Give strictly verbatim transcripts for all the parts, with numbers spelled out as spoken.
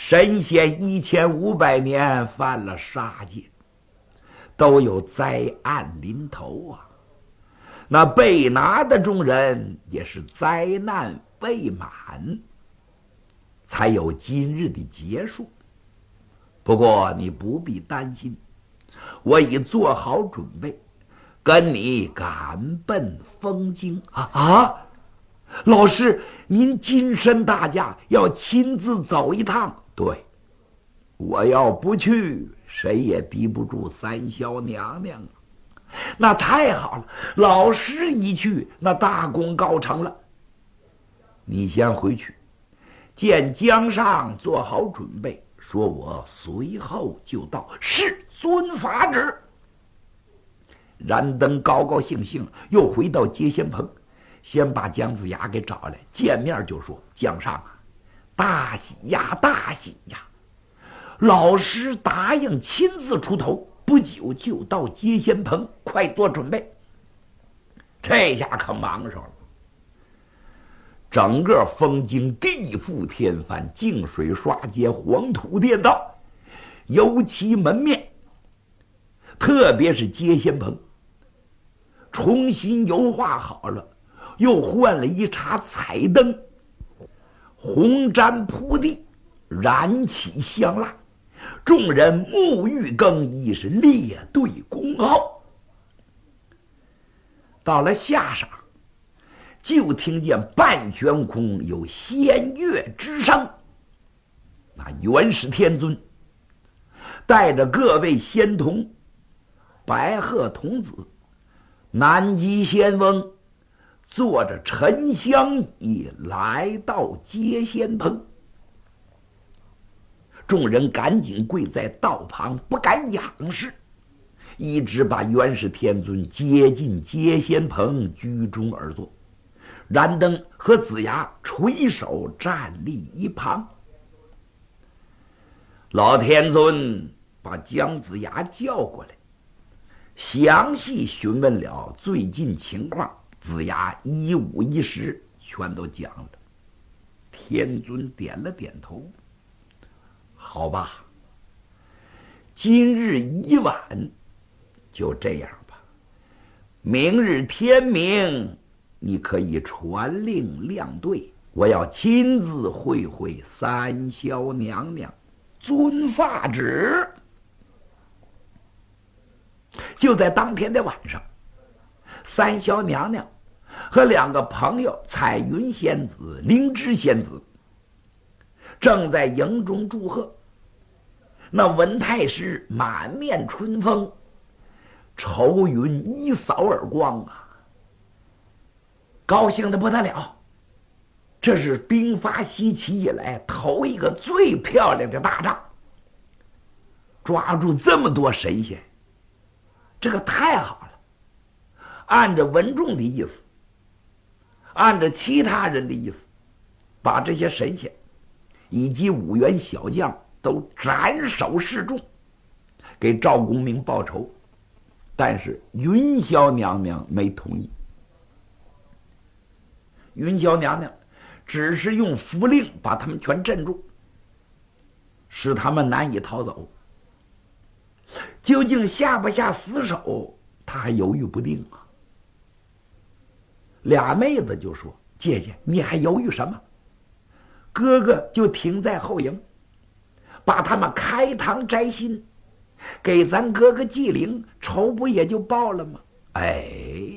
神仙一千五百年犯了杀戒，都有灾案临头啊。那被拿的众人也是灾难未满，才有今日的结束。不过你不必担心，我已做好准备，跟你赶奔风京啊啊！老师，您金身大驾，要亲自走一趟。对，我要不去，谁也敌不住三霄娘娘。那太好了，老师一去，那大功告成了。你先回去，见江上做好准备，说我随后就到。是，遵法旨。燃灯高高兴兴又回到接仙棚，先把姜子牙给找来，见面就说：江上啊，大喜呀，大喜呀！老师答应亲自出头，不久就到接仙棚，快做准备。这下可忙上了，整个风京地覆天翻，净水刷街，黄土颠倒，油漆门面，特别是接仙棚重新油画好了，又换了一茬彩灯，红毡铺地，燃起香蜡，众人沐浴更衣，是列队恭候。到了下晌，就听见半悬空有仙乐之声，那元始天尊带着各位仙童、白鹤童子、南极仙翁，坐着沉香椅来到接仙棚。众人赶紧跪在道旁，不敢仰视，一直把元始天尊接进接仙棚，居中而坐。燃灯和子牙垂手站立一旁。老天尊把姜子牙叫过来，详细询问了最近情况，子牙一五一十全都讲了。天尊点了点头，好吧，今日已晚，就这样吧。明日天明，你可以传令亮队，我要亲自会会三霄娘娘，遵法旨。就在当天的晚上，三霄娘娘和两个朋友彩云仙子、灵芝仙子正在营中祝贺。那文太师满面春风，愁云一扫而光啊，高兴的不得了。这是兵发西岐以来头一个最漂亮的大仗，抓住这么多神仙，这个太好了。按着文仲的意思，按着其他人的意思，把这些神仙以及五员小将都斩首示众，给赵公明报仇。但是云霄娘娘没同意。云霄娘娘只是用符令把他们全镇住，使他们难以逃走。究竟下不下死手，他还犹豫不定啊。俩妹子就说：姐姐，你还犹豫什么？哥哥就停在后营，把他们开膛摘心，给咱哥哥祭灵，仇不也就报了吗？哎，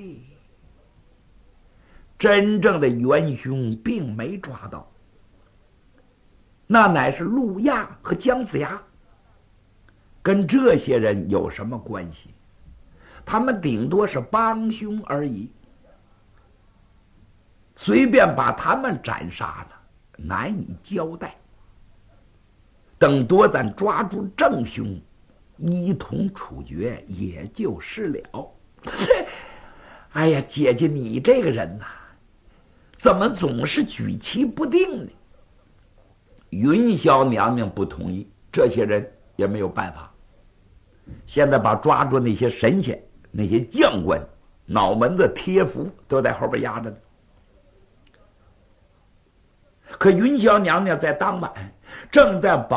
真正的元凶并没抓到，那乃是陆亚和姜子牙，跟这些人有什么关系？他们顶多是帮凶而已，随便把他们斩杀了，难以交代。等多咱抓住正凶，一同处决也就是了。哎呀，姐姐，你这个人呐、啊，怎么总是举棋不定呢？云霄娘娘不同意，这些人也没有办法。现在把抓住那些神仙、那些将官，脑门子贴符都在后边压着呢。可云霄娘娘在当晚正在保